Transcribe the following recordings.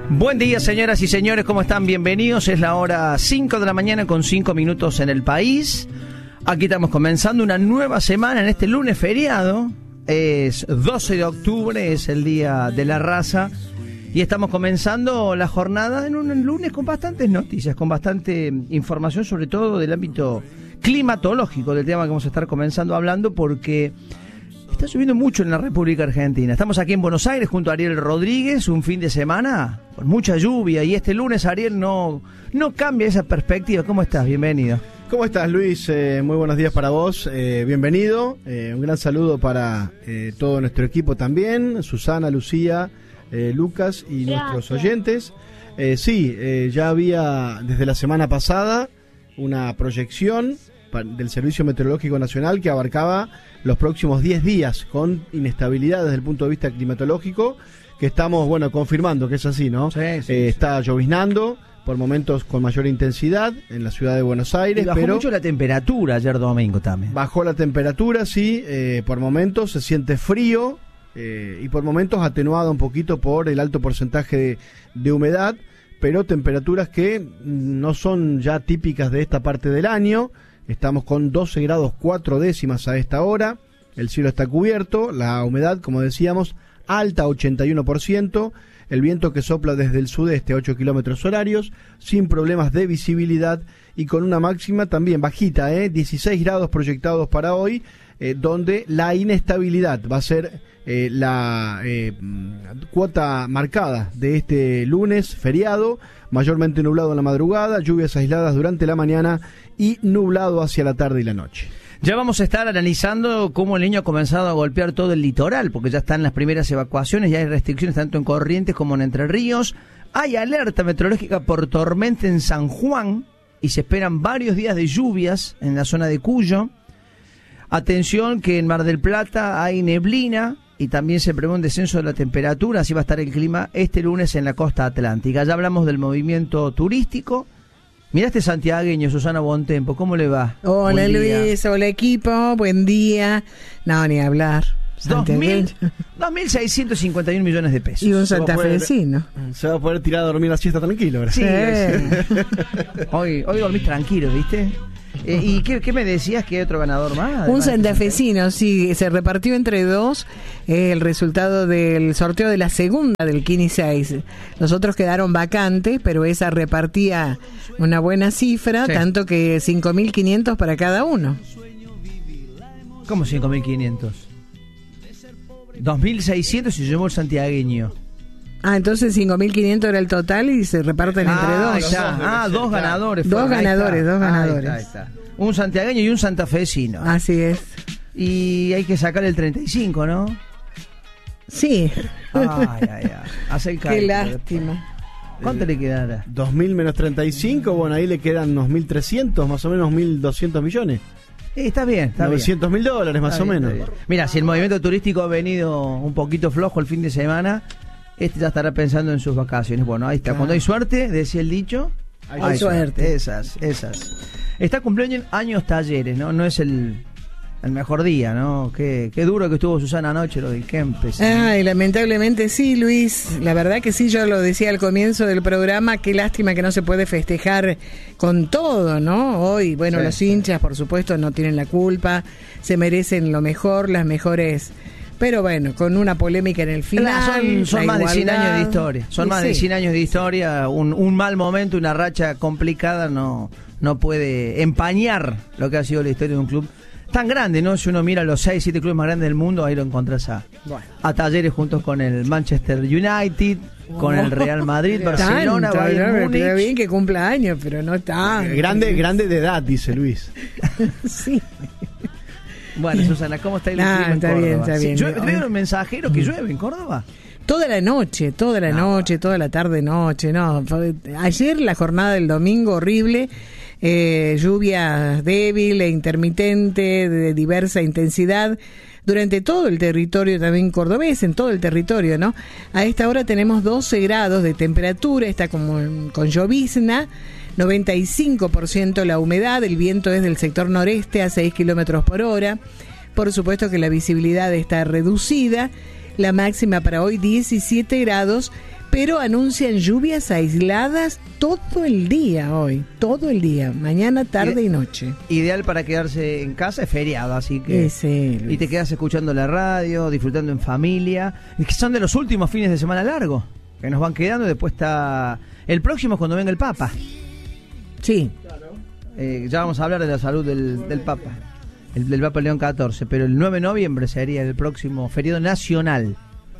Buen día, señoras y señores, ¿cómo están? Bienvenidos. Es la hora 5 de la mañana con 5 minutos en el país. Aquí estamos comenzando una nueva semana en este lunes feriado. Es 12 de octubre, es el Día de la Raza. Y estamos comenzando la jornada en un lunes con bastantes noticias, con bastante información, sobre todo del ámbito climatológico, del tema que vamos a estar comenzando hablando, porque está lloviendo mucho en la República Argentina. Estamos aquí en Buenos Aires junto a Ariel Rodríguez, un fin de semana con mucha lluvia, y este lunes, Ariel, no cambia esa perspectiva. ¿Cómo estás? Bienvenido. ¿Cómo estás, Luis? Muy buenos días para vos. Bienvenido. Un gran saludo para todo nuestro equipo también, Susana, Lucía, Lucas y nuestros oyentes. Ya había desde la semana pasada una proyección del Servicio Meteorológico Nacional que abarcaba los próximos 10 días con inestabilidad desde el punto de vista climatológico, que estamos, confirmando que es así, ¿no? Sí. Está lloviznando, por momentos con mayor intensidad en la ciudad de Buenos Aires. Y bajó mucho la temperatura ayer domingo también. Bajó la temperatura, sí, por momentos se siente frío y por momentos atenuada un poquito por el alto porcentaje de humedad, pero temperaturas que no son ya típicas de esta parte del año. Estamos con 12 grados 4 décimas a esta hora, el cielo está cubierto, la humedad, como decíamos, alta, 81%, el viento que sopla desde el sudeste a 8 kilómetros horarios, sin problemas de visibilidad y con una máxima también bajita, 16 grados proyectados para hoy, donde la inestabilidad va a ser la cuota marcada de este lunes feriado, mayormente nublado en la madrugada, lluvias aisladas durante la mañana y nublado hacia la tarde y la noche. Ya vamos a estar analizando cómo el niño ha comenzado a golpear todo el litoral, porque ya están las primeras evacuaciones, ya hay restricciones tanto en Corrientes como en Entre Ríos. Hay alerta meteorológica por tormenta en San Juan y se esperan varios días de lluvias en la zona de Cuyo. Atención que en Mar del Plata hay neblina y también se prevé un descenso de la temperatura, así va a estar el clima este lunes en la costa atlántica. Ya hablamos del movimiento turístico. Mirá este santiagueño, Susana Bontempo, ¿cómo le va? Hola Luis, hola equipo, buen día. No, ni hablar. 2.651 millones de pesos. Y un santafesino. Se va a poder tirar a dormir la siesta tranquilo, ¿verdad? Sí. Hoy dormís tranquilo, ¿viste? ¿Y qué me decías que hay otro ganador más? Un santafesino, sí, se repartió entre dos el resultado del sorteo de la segunda del Kini 6. Los otros quedaron vacantes, pero esa repartía una buena cifra, sí. Tanto que 5.500 para cada uno. ¿Cómo 5.500? 2.600 se llevó el santiagueño. Entonces 5.500 era el total y se reparten entre dos. Dos ganadores. Dos ganadores. Ahí está. Un santiagueño y un santafesino. Así es. Y hay que sacar el 35, ¿no? Sí. Hace el cálculo. Qué lástima. ¿Cuánto le quedará? 2.000 menos 35, ahí le quedan unos 1.300, más o menos 1.200 millones. Está bien, está $900.000 más o menos. Mira, si el movimiento turístico ha venido un poquito flojo el fin de semana, ya estará pensando en sus vacaciones. Bueno, ahí está. Claro. Cuando hay suerte, decía el dicho, hay suerte. Esas. Está cumpliendo años Talleres, ¿no? No es el mejor día, ¿no? Qué duro que estuvo Susana anoche, lo del Kempes. Lamentablemente sí, Luis. La verdad que sí, yo lo decía al comienzo del programa, qué lástima que no se puede festejar con todo, ¿no? Hoy, los hinchas, por supuesto, no tienen la culpa, se merecen lo mejor, las mejores... Pero con una polémica en el final. Son más de 100 años de historia. Son más de 100 años de historia. Un mal momento, una racha complicada no puede empañar lo que ha sido la historia de un club tan grande, ¿no? Si uno mira los 6-7 clubes más grandes del mundo, ahí lo encontrás a Talleres juntos con el Manchester United, con el Real Madrid, Barcelona, Bayern Múnich. Está bien que cumpla años, pero no tan... Grande de edad, dice Luis. Sí. Bueno, Susana, ¿cómo está el clima en Córdoba? Está bien. ¿Veo un mensajero que llueve en Córdoba? Toda la noche, toda la tarde-noche, no. Ayer la jornada del domingo horrible, lluvia débil e intermitente, de diversa intensidad, durante todo el territorio también cordobés, en todo el territorio, ¿no? A esta hora tenemos 12 grados de temperatura, está como con llovizna, 95% la humedad, el viento es del sector noreste a 6 kilómetros por hora. Por supuesto que la visibilidad está reducida. La máxima para hoy 17 grados, pero anuncian lluvias aisladas todo el día hoy, todo el día, mañana, tarde y noche. Ideal para quedarse en casa, es feriado, así que... Sí, y te quedas escuchando la radio, disfrutando en familia, y que son de los últimos fines de semana largos, que nos van quedando, y después está... El próximo es cuando venga el Papa. Sí. Ya vamos a hablar de la salud del Papa, del Papa León XIV, pero el 9 de noviembre sería el próximo feriado nacional.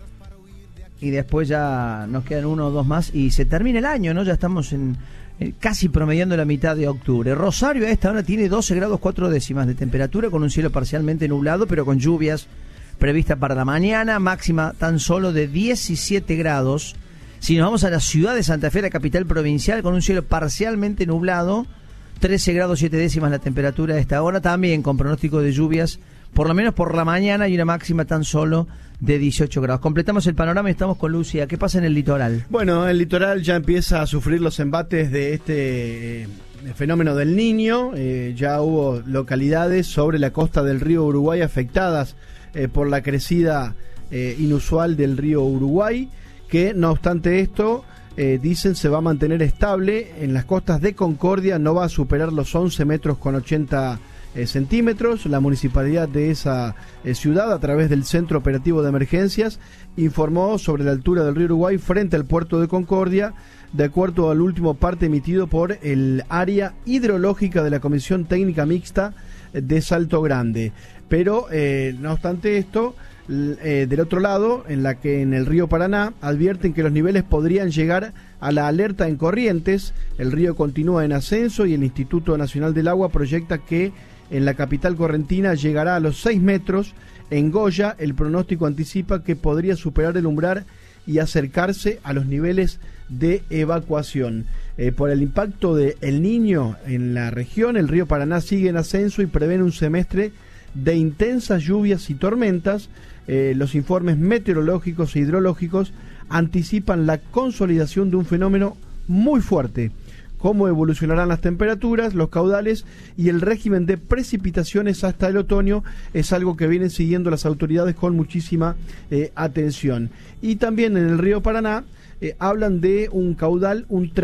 Y después ya nos quedan 1 o 2 más y se termina el año, ¿no? Ya estamos casi promediando la mitad de octubre. Rosario a esta hora tiene 12 grados 4 décimas de temperatura, con un cielo parcialmente nublado, pero con lluvias previstas para la mañana, máxima tan solo de 17 grados. Si nos vamos a la ciudad de Santa Fe, la capital provincial, con un cielo parcialmente nublado, 13 grados 7 décimas la temperatura a esta hora, también con pronóstico de lluvias, por lo menos por la mañana, y una máxima tan solo de 18 grados. Completamos el panorama y estamos con Lucia. ¿Qué pasa en el litoral? Bueno, el litoral ya empieza a sufrir los embates de este fenómeno del Niño. Ya hubo localidades sobre la costa del río Uruguay afectadas por la crecida inusual del río Uruguay, que no obstante esto, dicen se va a mantener estable. En las costas de Concordia no va a superar los 11 metros con 80 centímetros. La municipalidad de esa ciudad, a través del Centro Operativo de Emergencias, informó sobre la altura del río Uruguay frente al puerto de Concordia, de acuerdo al último parte emitido por el área hidrológica de la Comisión Técnica Mixta de Salto Grande. Pero, no obstante esto, del otro lado, en el río Paraná, advierten que los niveles podrían llegar a la alerta en Corrientes. El río continúa en ascenso y el Instituto Nacional del Agua proyecta que en la capital correntina llegará a los 6 metros. En Goya, el pronóstico anticipa que podría superar el umbral y acercarse a los niveles de evacuación. Por el impacto de El Niño en la región, el río Paraná sigue en ascenso y prevén un semestre de intensas lluvias y tormentas. Los informes meteorológicos e hidrológicos anticipan la consolidación de un fenómeno muy fuerte. Cómo evolucionarán las temperaturas, los caudales y el régimen de precipitaciones hasta el otoño es algo que vienen siguiendo las autoridades con muchísima atención. Y también en el río Paraná hablan de un caudal un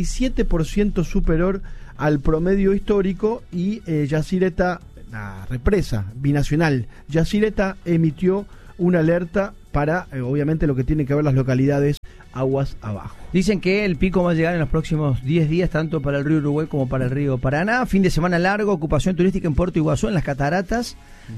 37% superior al promedio histórico, y Yacyretá, la represa binacional Yacyretá, emitió una alerta para, obviamente, lo que tiene que ver las localidades aguas abajo. Dicen que el pico va a llegar en los próximos 10 días, tanto para el río Uruguay como para el río Paraná. Fin de semana largo, ocupación turística en Puerto Iguazú, en las cataratas,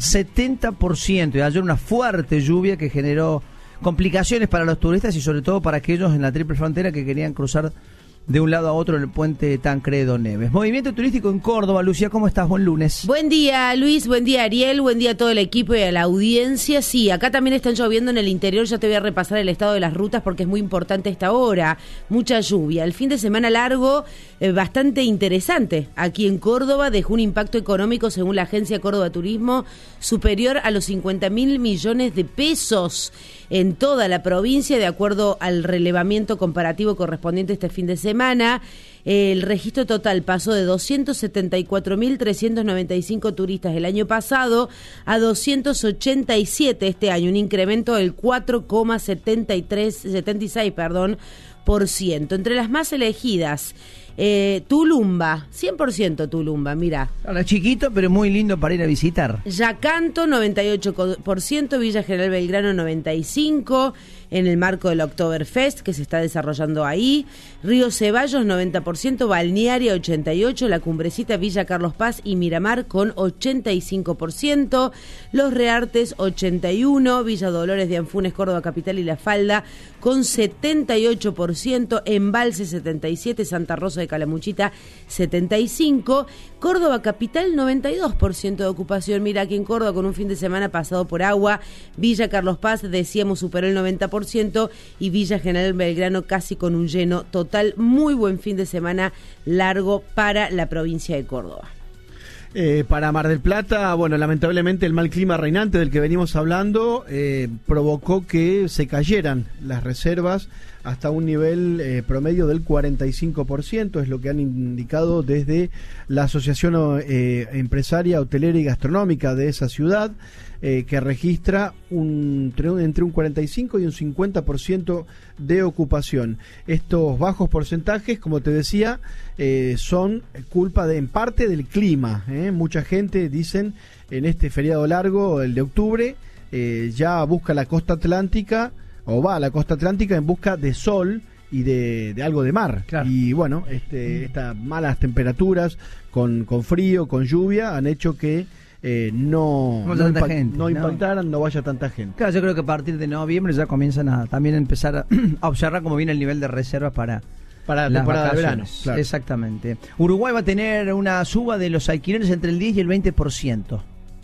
70%. Y ayer una fuerte lluvia que generó complicaciones para los turistas y sobre todo para aquellos en la triple frontera que querían cruzar de un lado a otro en el puente Tancredo Neves. Movimiento turístico en Córdoba. Lucía, ¿cómo estás? Buen lunes. Buen día, Luis. Buen día, Ariel. Buen día a todo el equipo y a la audiencia. Sí, acá también están lloviendo en el interior. Ya te voy a repasar el estado de las rutas porque es muy importante esta hora. Mucha lluvia. El fin de semana largo, bastante interesante. Aquí en Córdoba dejó un impacto económico, según la agencia Córdoba Turismo, superior a los 50.000 millones de pesos en toda la provincia, de acuerdo al relevamiento comparativo correspondiente este fin de semana. El registro total pasó de 274.395 turistas el año pasado a 287 este año, un incremento del 4,76%. Entre las más elegidas, Tulumba, 100% Tulumba, mira. Ahora chiquito, pero muy lindo para ir a visitar. Yacanto, 98%, Villa General Belgrano, 95%, en el marco del Oktoberfest que se está desarrollando ahí. Río Ceballos, 90%, Balnearia, 88%, La Cumbrecita, Villa Carlos Paz y Miramar con 85%, Los Reartes, 81%, Villa Dolores de Anfunes, Córdoba Capital y La Falda con 78%, Embalse, 77%, Santa Rosa de Calamuchita, 75%, Córdoba Capital, 92% de ocupación. Mira, aquí en Córdoba, con un fin de semana pasado por agua, Villa Carlos Paz, decíamos, superó el 90%, y Villa General Belgrano casi con un lleno total. Muy buen fin de semana largo para la provincia de Córdoba. Para Mar del Plata, bueno, lamentablemente el mal clima reinante del que venimos hablando provocó que se cayeran las reservas hasta un nivel promedio del 45%, es lo que han indicado desde la Asociación Empresaria, Hotelera y Gastronómica de esa ciudad, que registra entre un 45 y un 50% de ocupación. Estos bajos porcentajes, como te decía, son culpa en parte del clima. Mucha gente, dicen, en este feriado largo, el de octubre, ya busca la costa atlántica, o va a la costa atlántica en busca de sol y de algo de mar. Claro. Y bueno, estas malas temperaturas con frío, con lluvia, han hecho que no impactaran, no vaya tanta gente. Claro, yo creo que a partir de noviembre ya comienzan también a empezar a observar cómo viene el nivel de reservas para la temporada de verano. Claro. Exactamente. Uruguay va a tener una suba de los alquileres entre el 10 y el 20%.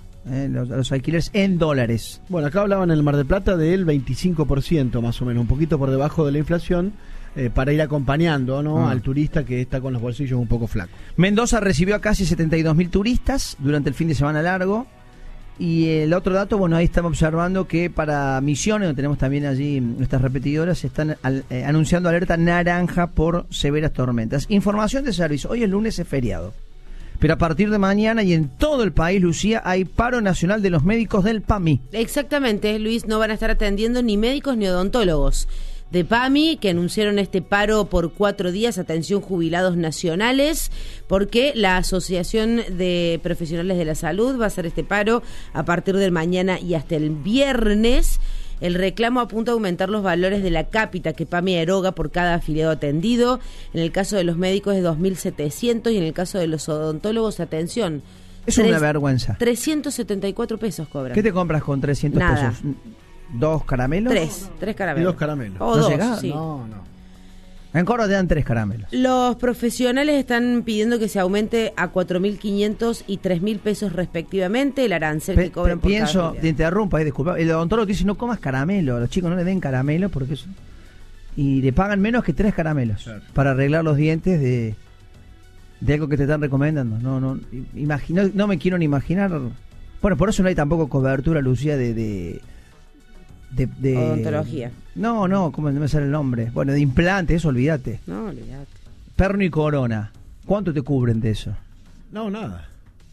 Los alquileres en dólares. Bueno, acá hablaban en el Mar del Plata del 25% más o menos, un poquito por debajo de la inflación, para ir acompañando, ¿no?, al turista que está con los bolsillos un poco flacos. Mendoza recibió a casi 72.000 turistas durante el fin de semana largo. Y el otro dato, bueno, ahí estamos observando que para Misiones, donde tenemos también allí nuestras repetidoras, se están anunciando alerta naranja por severas tormentas. Información de servicio, hoy el lunes es feriado, pero a partir de mañana y en todo el país, Lucía, hay paro nacional de los médicos del PAMI. Exactamente, Luis, no van a estar atendiendo ni médicos ni odontólogos de PAMI, que anunciaron este paro por 4 días, atención jubilados nacionales, porque la Asociación de Profesionales de la Salud va a hacer este paro a partir del mañana y hasta el viernes. El reclamo apunta a aumentar los valores de la cápita que PAMI eroga por cada afiliado atendido. En el caso de los médicos es 2.700 y en el caso de los odontólogos, atención, es una vergüenza. 374 pesos cobran. ¿Qué te compras con 300 Nada. pesos? ¿2 caramelos? Tres caramelos. Y 2 caramelos. O ¿No 2, llegás? sí. No. En Córdoba te dan 3 caramelos. Los profesionales están pidiendo que se aumente a 4.500 y 3.000 pesos respectivamente el arancel que cobran por cada afiliado. Te interrumpa, disculpa. El odontólogo te dice, no comas caramelo. A los chicos no le den caramelo porque eso... Y le pagan menos que 3 caramelos, claro, para arreglar los dientes de algo que te están recomendando. No me quiero ni imaginar. Bueno, por eso no hay tampoco cobertura, Lucía, de odontología. No, ¿cómo me sale el nombre? Bueno, de implantes, eso olvídate. No, olvídate. Perno y corona. ¿Cuánto te cubren de eso? No, nada.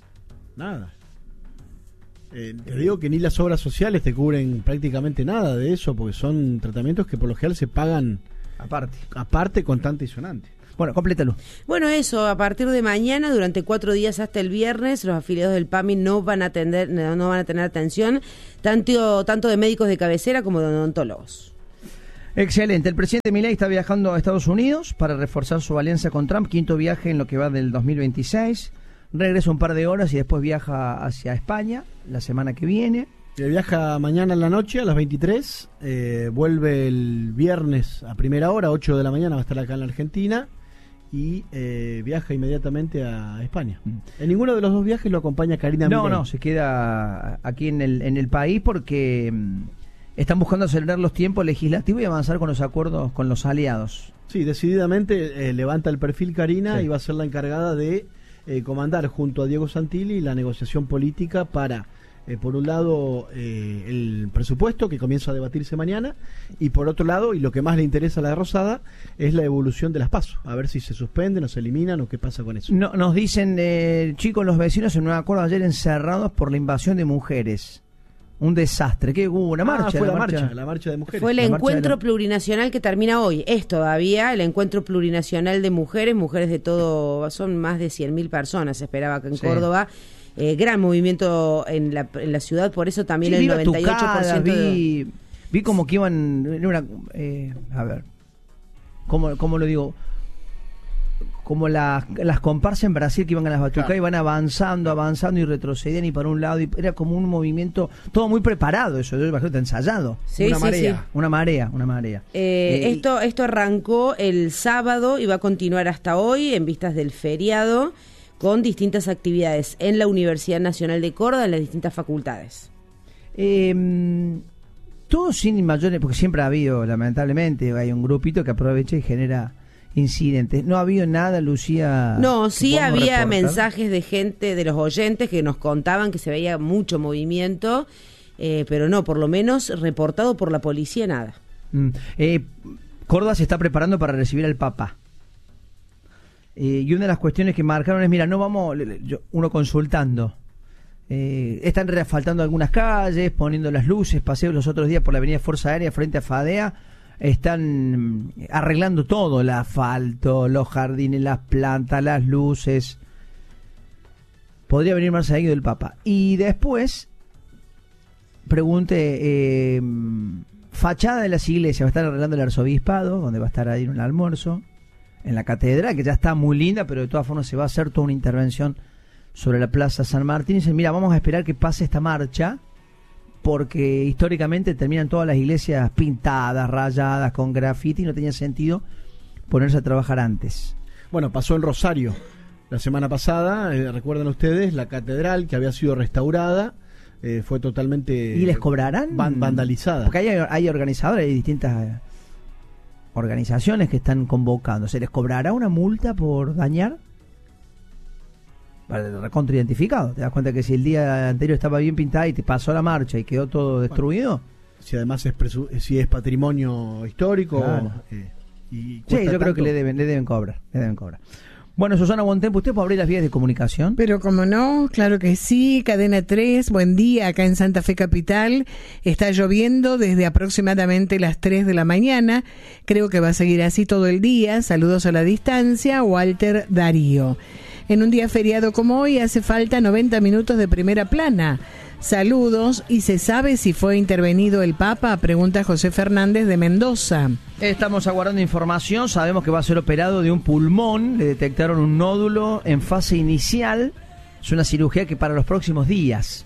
Te digo que ni las obras sociales te cubren prácticamente nada de eso, porque son tratamientos que por lo general se pagan aparte contante y sonante. Bueno, complétalo. Bueno, eso, a partir de mañana, durante 4 días hasta el viernes, los afiliados del PAMI no van a tener atención, tanto de médicos de cabecera como de odontólogos. Excelente. El presidente Milei está viajando a Estados Unidos para reforzar su alianza con Trump, 5º viaje en lo que va del 2026. Regresa un par de horas y después viaja hacia España la semana que viene. Viaja mañana en la noche a las 23, vuelve el viernes a primera hora, 8 de la mañana, va a estar acá en la Argentina. Y viaja inmediatamente a España. En ninguno de los dos viajes lo acompaña Karina Milei. No, se queda aquí en el país porque están buscando acelerar los tiempos legislativos y avanzar con los acuerdos con los aliados. Sí, decididamente levanta el perfil Karina, sí, y va a ser la encargada de comandar junto a Diego Santilli la negociación política para... por un lado, el presupuesto que comienza a debatirse mañana, y por otro lado, y lo que más le interesa a la Rosada, es la evolución de las PASO, a ver si se suspenden o se eliminan o qué pasa con eso. No, nos dicen, chicos, los vecinos en Nueva Córdoba ayer encerrados por la invasión de mujeres. Un desastre. ¿Qué hubo? Una marcha. Fue la marcha de mujeres. Fue el encuentro plurinacional que termina hoy. Es todavía el encuentro plurinacional de mujeres de todo, son más de 100.000 personas, se esperaba acá en Córdoba. Gran movimiento en la ciudad, por eso también el 98%. Vi como que iban a ver, ¿cómo lo digo? Como las comparsas en Brasil que iban a las batucadas, claro, y van avanzando y retrocedían y para un lado, y era como un movimiento todo muy preparado, eso yo imagino ensayado. Sí, una marea. Esto arrancó el sábado y va a continuar hasta hoy en vistas del feriado, con distintas actividades en la Universidad Nacional de Córdoba, en las distintas facultades. Todo sin mayores, porque siempre ha habido, lamentablemente, hay un grupito que aprovecha y genera incidentes. ¿No ha habido nada, Lucía? No, sí había mensajes de gente, de los oyentes, que nos contaban que se veía mucho movimiento, pero no, por lo menos reportado por la policía, nada. Córdoba se está preparando para recibir al Papa. Y una de las cuestiones que marcaron es, mira, no vamos, uno consultando, están reasfaltando algunas calles, poniendo las luces, paseo los otros días por la avenida Fuerza Aérea frente a Fadea, están arreglando todo, el asfalto, los jardines, las plantas, las luces. Podría venir más seguido el Papa. Y después, pregunte, fachada de las iglesias, va a estar arreglando el arzobispado, donde va a estar ahí en un almuerzo, en la catedral, que ya está muy linda, pero de todas formas se va a hacer toda una intervención sobre la Plaza San Martín. Y dicen, mira, vamos a esperar que pase esta marcha, porque históricamente terminan todas las iglesias pintadas, rayadas, con grafiti, y no tenía sentido ponerse a trabajar antes. Bueno, pasó en Rosario la semana pasada, recuerdan ustedes, la catedral que había sido restaurada, fue totalmente... ¿Y les cobrarán? Vandalizada. Porque hay organizadores, hay distintas organizaciones que están convocando. ¿Se les cobrará una multa por dañar? Recontra identificado. ¿Te das cuenta que si el día anterior estaba bien pintada y te pasó la marcha y quedó todo destruido? Bueno, si además si es patrimonio histórico... Claro. Sí, yo creo que le deben cobrar. Bueno, Susana Bontempo, ¿usted puede abrir las vías de comunicación? Pero como no, claro que sí. Cadena 3, buen día acá en Santa Fe Capital. Está lloviendo desde aproximadamente las 3 de la mañana. Creo que va a seguir así todo el día. Saludos a la distancia, Walter Darío. En un día feriado como hoy hace falta 90 minutos de primera plana. Saludos. ¿Y se sabe si fue intervenido el Papa? Pregunta José Fernández de Mendoza. Estamos aguardando información. Sabemos que va a ser operado de un pulmón. Le detectaron un nódulo en fase inicial. Es una cirugía que para los próximos días.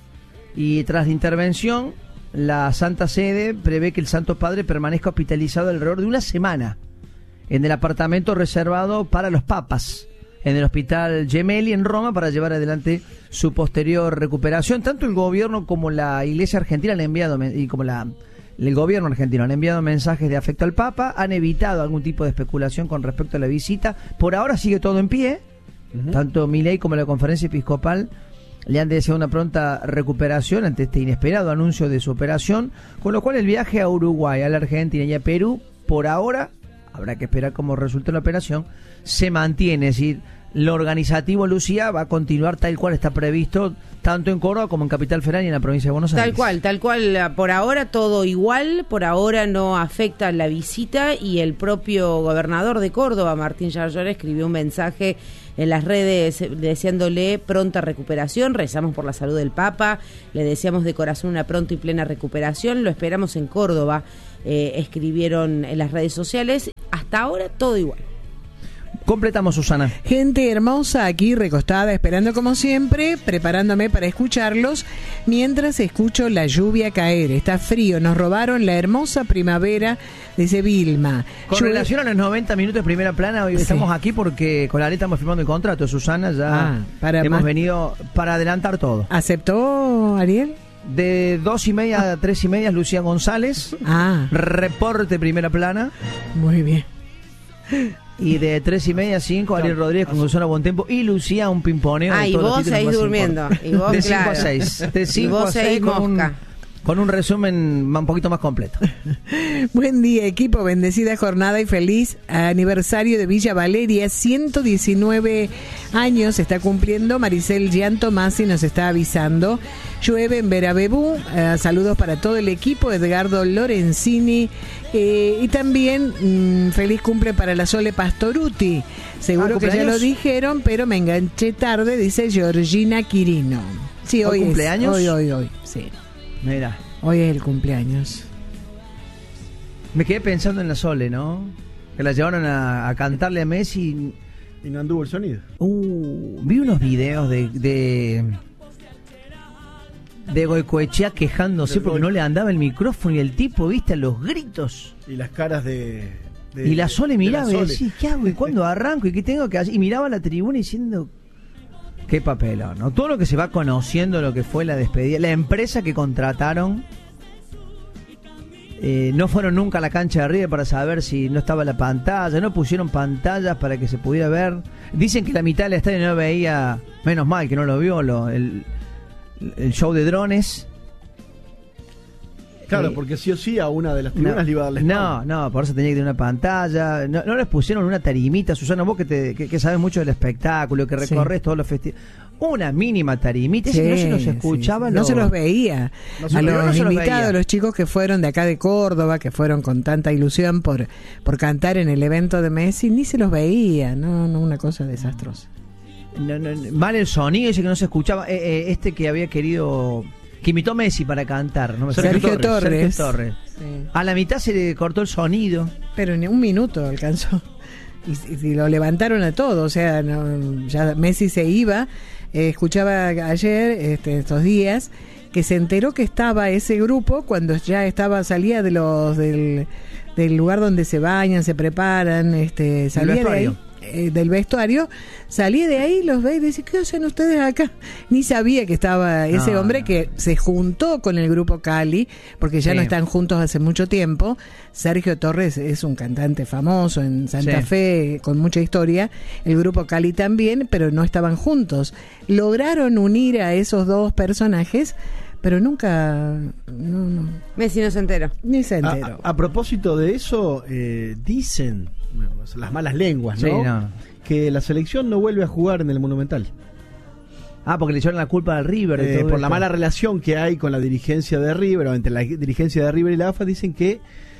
Y tras la intervención, la Santa Sede prevé que el Santo Padre permanezca hospitalizado alrededor de una semana en el apartamento reservado para los papas, en el Hospital Gemelli en Roma, para llevar adelante su posterior recuperación. Tanto el gobierno como la Iglesia Argentina han enviado, y como el gobierno argentino han enviado mensajes de afecto al Papa, han evitado algún tipo de especulación con respecto a la visita. Por ahora sigue todo en pie. Tanto Milei como la Conferencia Episcopal le han deseado una pronta recuperación ante este inesperado anuncio de su operación, con lo cual el viaje a Uruguay, a la Argentina y a Perú, por ahora, habrá que esperar cómo resulte la operación, se mantiene. Es decir, lo organizativo, Lucía, va a continuar tal cual está previsto, tanto en Córdoba como en Capital Federal y en la provincia de Buenos Aires. Tal cual, por ahora todo igual, por ahora no afecta la visita, y el propio gobernador de Córdoba, Martín Yarlora, escribió un mensaje en las redes deseándole pronta recuperación. Rezamos por la salud del Papa, le deseamos de corazón una pronta y plena recuperación, lo esperamos en Córdoba, escribieron en las redes sociales. Hasta ahora todo igual. Completamos, Susana. Gente hermosa aquí recostada, esperando como siempre, preparándome para escucharlos, mientras escucho la lluvia caer. Está frío, nos robaron la hermosa primavera, dice Vilma. Con relación a los 90 minutos de primera plana, hoy estamos aquí porque con la ley estamos firmando el contrato. Susana, ya hemos venido para adelantar todo. ¿Aceptó, Ariel? De 2:30 a 3:30, Lucía González. Reporte primera plana. Muy bien. Y de 3:30 a 5, Ariel Rodríguez con Susana Bontempo y Lucía, un pimponeo. Y vos seguís durmiendo. Y vos, de 5 a 6. De 5 a 6 con un resumen un poquito más completo. Buen día, equipo, bendecida jornada y feliz aniversario de Villa Valeria. 119 años está cumpliendo. Maricel Gian Tomasi nos está avisando. Llueve en Verabebú. Saludos para todo el equipo. Edgardo Lorenzini. Y también feliz cumple para la Sole Pastoruti. Seguro que ya lo dijeron, pero me enganché tarde, dice Georgina Quirino. Sí, hoy cumpleaños. Hoy, sí. Mira. Hoy es el cumpleaños. Me quedé pensando en la Sole, ¿no? Que la llevaron a cantarle a Messi. Y no anduvo el sonido. Vi unos videos de Goicoechea quejándose porque no le andaba el micrófono y el tipo, viste, a los gritos. Y las caras y la Sole miraba y decía, ¿qué hago? ¿Y cuándo arranco? ¿Y qué tengo que hacer? Y miraba a la tribuna diciendo... Qué papelón, ¿no? Todo lo que se va conociendo, lo que fue la despedida, la empresa que contrataron, no fueron nunca a la cancha de River para saber si no estaba la pantalla, no pusieron pantallas para que se pudiera ver. Dicen que la mitad del estadio no veía, menos mal que no lo vio, el show de drones. Claro, porque sí o sí a una de las tribunas le iba a dar la espalda. No, por eso tenía que tener una pantalla. No les pusieron una tarimita, Susana, vos que sabes mucho del espectáculo, que recorres todos los festivales. Una mínima tarimita, Sí, que no se los escuchaba. No se los veía. No A los se los invitados, veía. los chicos que fueron de acá de Córdoba, que fueron con tanta ilusión por cantar en el evento de Messi, ni se los veía. No, una cosa desastrosa. Mal el sonido, ese que no se escuchaba. Este que había querido, que imitó Messi para cantar, ¿no? Sergio Torres. Sergio Torres. Sí. A la mitad se le cortó el sonido. Pero ni un minuto alcanzó. Y lo levantaron a todo. O sea, ya Messi se iba. Escuchaba ayer, estos días, que se enteró que estaba ese grupo cuando ya salía del lugar donde se bañan, se preparan, salía de ahí. Del vestuario, salí de ahí, los ve y dice, ¿qué hacen ustedes acá? Ni sabía que estaba ese hombre que se juntó con el grupo Cali, porque ya no están juntos hace mucho tiempo. Sergio Torres es un cantante famoso en Santa Fe, con mucha historia, el grupo Cali también, pero no estaban juntos. Lograron unir a esos dos personajes, pero nunca... No. Messi no se enteró. Ni se enteró. A propósito de eso, dicen las malas lenguas, ¿no? Sí, no. Que la selección no vuelve a jugar en el Monumental. Porque le echaron la culpa al River. De todo por esto. la mala relación que hay con la dirigencia de River, o entre la dirigencia de River y la AFA, dicen que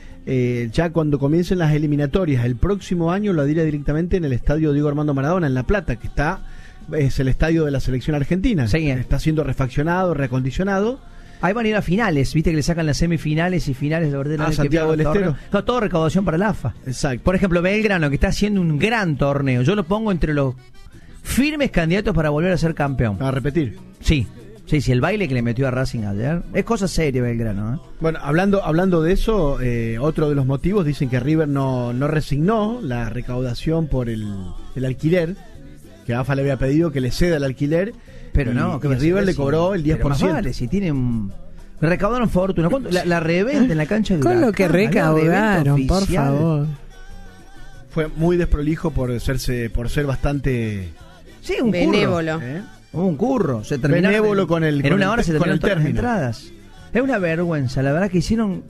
ya cuando comiencen las eliminatorias el próximo año lo dirá directamente en el estadio Diego Armando Maradona, en La Plata, que es el estadio de la selección argentina. Sí. Está siendo refaccionado, reacondicionado. Ahí van a ir a finales, viste que le sacan las semifinales y finales de verdad. Santiago del Estero. No, todo recaudación para la AFA. Exacto. Por ejemplo, Belgrano, que está haciendo un gran torneo. Yo lo pongo entre los firmes candidatos para volver a ser campeón. A repetir. Sí, el baile que le metió a Racing ayer es cosa seria, Belgrano. Bueno, hablando de eso, otro de los motivos, dicen que River no resignó la recaudación por el alquiler, que AFA le había pedido que le ceda el alquiler. Pero no, que River le cobró el 10%. Pero más vale, si tienen... Recaudaron fortuna. ¿Cuánto? La reventa en la cancha de Con Huracán, lo que recaudaron, por favor. Fue muy desprolijo por ser bastante... Sí, un benévolo. Curro. Un curro. Se terminaron benévolo con el... En una hora se con terminaron el todas las término. entradas. Es una vergüenza, la verdad que hicieron...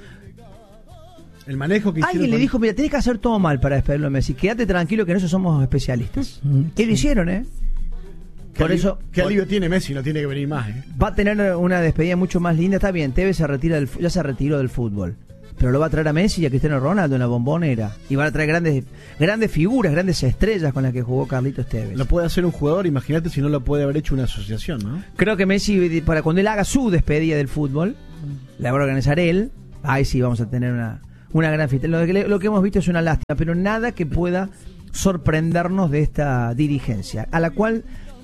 El manejo que hicieron... Alguien le dijo, mira, tenés que hacer todo mal para despedirlo de Messi. Quédate tranquilo que en eso somos especialistas. ¿Qué lo hicieron, Por eso... ¿Qué alivio tiene Messi? No tiene que venir más, Va a tener una despedida mucho más linda. Está bien, Tevez ya se retiró del fútbol. Pero lo va a traer a Messi y a Cristiano Ronaldo en la Bombonera. Y van a traer grandes figuras, grandes estrellas con las que jugó Carlitos Tevez. Lo puede hacer un jugador, imagínate si no lo puede haber hecho una asociación, ¿no? Creo que Messi, para cuando él haga su despedida del fútbol, la va a organizar él. Ahí sí vamos a tener una gran fiesta. Lo que hemos visto es una lástima, pero nada que pueda sorprendernos de esta dirigencia, a la cual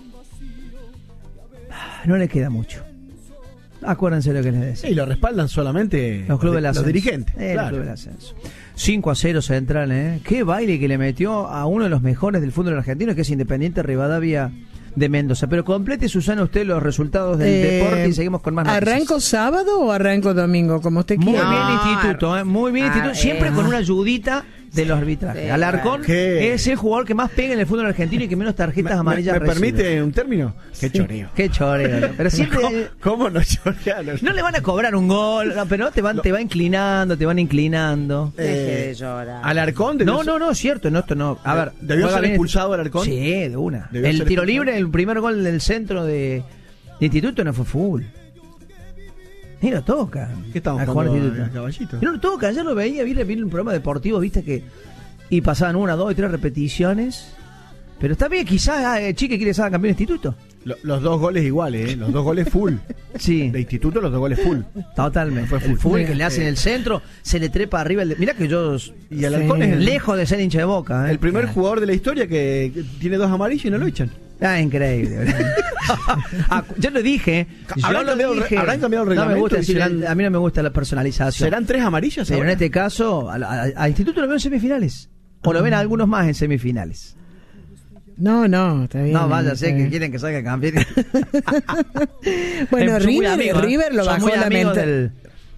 no le queda mucho. Acuérdense lo que les decía. Y lo respaldan solamente los clubes los dirigentes. Los Claro. clubes del ascenso. 5-0 Central, Qué baile que le metió a uno de los mejores del fútbol argentino, que es Independiente Rivadavia de Mendoza. Pero complete, Susana, usted los resultados del deporte y seguimos con más noticias. ¿Arranco sábado o arranco domingo? Como usted Muy quiera. bien instituto, muy bien instituto. Siempre con una ayudita de los arbitrajes. Sí, Alarcón ¿qué? es el jugador que más pega en el fútbol argentino y que menos tarjetas amarillas ¿Me recibe. permite un término? Qué choreo. Qué choreo. Pero siempre... ¿Cómo no chorearon? No le van a cobrar un gol, no, pero te van inclinando, te van inclinando. Deje de llorar. ¿Alarcón? No, cierto, esto no. A ver, ¿Debió juega ser bien. expulsado Alarcón? Sí, de una. Debió El ser tiro expulsado. libre, el primer gol del centro de instituto no fue fútbol. Ni lo toca. ¿Qué estamos al jugador de jugando instituto. al caballito? No lo toca, ayer lo veía, vi un programa deportivo, viste que... Y pasaban 1, 2 y 3 repeticiones. Pero está bien, quizás Chique quiere ser campeón de instituto. Los dos goles iguales, los dos goles full. Sí. De instituto, los dos goles full. Totalmente. Fue El fútbol que full. le hace en el centro, se le trepa arriba. Mirá que yo... Y Alarcón es lejos de ser hincha de Boca. el primer jugador de la historia que tiene 2 amarillas y no lo echan. Increíble. Yo lo dije. ¿Habrán cambiado el No me gusta reglamento? decir, a mí no me gusta la personalización. ¿Serán 3 amarillas Pero en ahora? este caso, a Instituto lo veo en semifinales. O lo ven algunos más en semifinales. No, está bien. No, vaya, está sé que bien. quieren que salga campeón. Bueno, Son muy amigos, River lo son bajó muy la amigos mentalidad.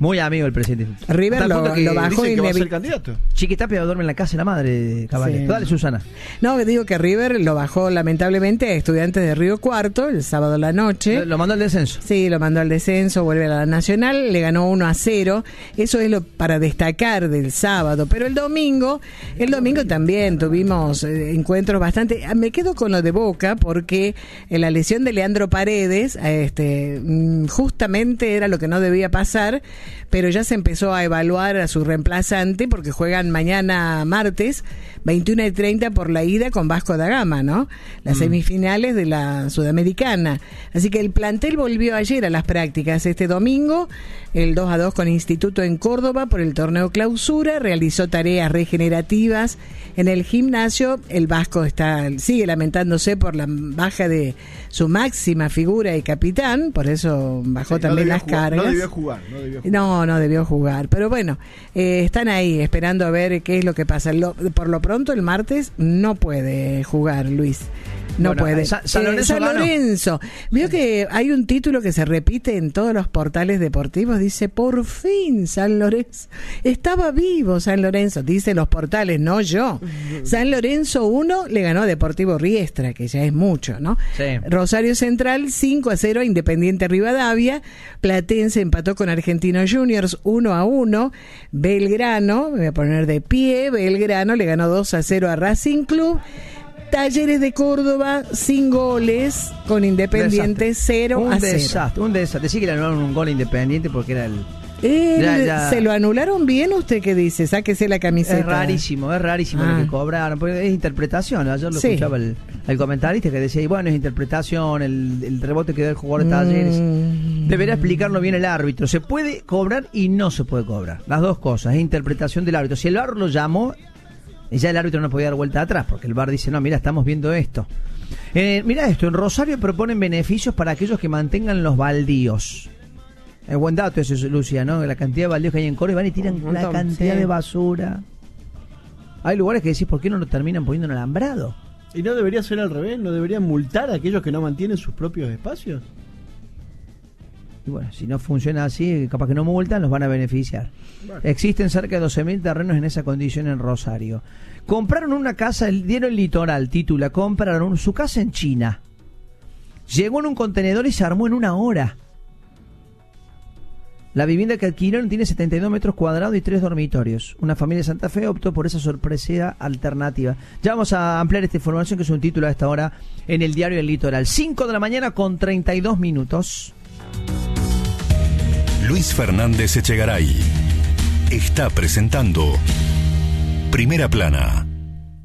Muy amigo del presidente. River Hasta el punto que lo bajó Dicen que va a ser inevitablemente. candidato. Chiquitapia duerme en la casa de la madre, Caballo. Sí. Dale, Susana. No, digo que River lo bajó lamentablemente a Estudiantes de Río Cuarto el sábado a la noche. Lo mandó al descenso. Sí, lo mandó al descenso, vuelve a la Nacional, le ganó 1-0. Eso es lo para destacar del sábado. Pero el domingo también tuvimos encuentros bastante. Me quedo con lo de Boca porque la lesión de Leandro Paredes, justamente era lo que no debía pasar, pero ya se empezó a evaluar a su reemplazante porque juegan mañana martes 21:30 por la ida con Vasco da Gama, ¿no? Las semifinales de la Sudamericana. Así que el plantel volvió ayer a las prácticas. Este domingo, el 2-2 con Instituto en Córdoba por el torneo Clausura, realizó tareas regenerativas en el gimnasio. El Vasco sigue lamentándose por la baja de su máxima figura y capitán, por eso bajó también las cargas. No debió jugar. No debió jugar. Pero bueno, están ahí esperando a ver qué es lo que pasa. Por lo pronto, el martes no puede jugar, Luis. No Bueno, puede. San Lorenzo ganó. Lorenzo. Veo que hay un título que se repite en todos los portales deportivos. Dice, por fin San Lorenzo. Estaba vivo San Lorenzo. Dicen los portales, no yo. San Lorenzo 1 le ganó a Deportivo Riestra, que ya es mucho, ¿no? Sí. Rosario Central 5-0 a Independiente Rivadavia. Platense empató con Argentinos Juniors 1-1. Belgrano, me voy a poner de pie, Belgrano le ganó 2-0 a Racing Club. Talleres de Córdoba sin goles con Independiente 0-0. Un desastre. Decí que le anularon un gol a Independiente porque era el... ¿Se lo anularon bien? ¿Usted qué dice? Sáquese la camiseta. Es rarísimo lo que cobraron, porque es interpretación. Ayer lo escuchaba el comentarista que decía, y bueno, es interpretación, el rebote que da el jugador de Talleres. Debería explicarlo bien el árbitro. Se puede cobrar y no se puede cobrar. Las dos cosas, es interpretación del árbitro. Si el VAR lo llamó, ya el árbitro no podía dar vuelta atrás, porque el VAR dice, no, mira, estamos viendo esto. Mira esto, en Rosario proponen beneficios para aquellos que mantengan los baldíos. Es buen dato eso, Lucia, ¿no? La cantidad de baldíos que hay en Córdoba, van y tiran la cantidad de basura. Hay lugares que decís, ¿por qué no lo terminan poniendo en alambrado? ¿Y no debería ser al revés? ¿No deberían multar a aquellos que no mantienen sus propios espacios? Y bueno, si no funciona así, capaz que no multan, los van a beneficiar. Bueno. Existen cerca de 12.000 terrenos en esa condición en Rosario. Compraron una casa, dieron el litoral, titula, compraron su casa en China. Llegó en un contenedor y se armó en 1 hora. La vivienda que adquirieron tiene 72 metros cuadrados y 3 dormitorios. Una familia de Santa Fe optó por esa sorpresiva alternativa. Ya vamos a ampliar esta información, que es un título a esta hora en el diario El Litoral. 5 de la mañana con 32 minutos. Luis Fernández Echegaray está presentando Primera Plana.